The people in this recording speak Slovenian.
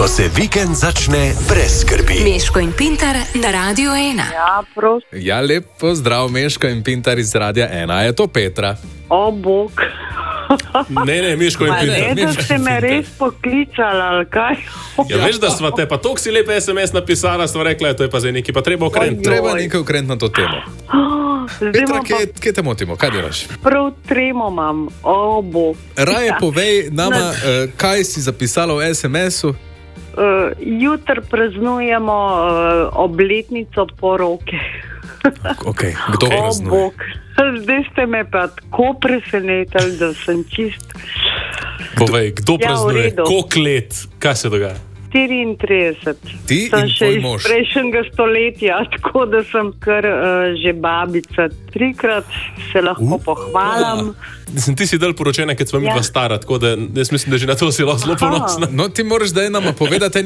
ko se vikend začne brez skrbi. Meško in Pintar na Radio 1. Ja, prosim. Ja, lep pozdrav, Meško in Pintar iz Radia 1. Je to Petra? O, Bog. Ne, Miško in Pintar. Ne, da ste me res poklicali, ali kaj? Ja, veš, da sva te pa toliko si lepe SMS napisala, sva rekla, to je pa zdaj nekaj, pa treba ukreniti. Treba nekaj ukreniti na to temo. Petra, kje te motimo? Kaj delaš? Prav tremo imam, o, Bog. Raje povej nama, kaj si zapisala v SMS-u. Jutri praznujemo obletnico poroke. Ok, kdo praznuje? O, Bog. Zdaj ste me pa tako presenetili, da sem čist. Povej, kdo praznuje? v redu. Koliko let? Kaj se dogaja? 34. Ti sem in še tvoj iz mož. prejšnjega stoletja, tako da sem kar že babica. 3-krat se lahko pohvalim. Ti si del poročena, ker smo mi dva stara, tako da jaz mislim, da že na to si lahko zelo ponosna. No, ti moraš zdaj nama povedati